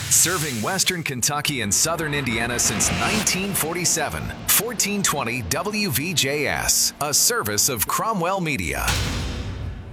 Serving Western Kentucky and Southern Indiana since 1947. 1420 WVJS, a service of Cromwell Media.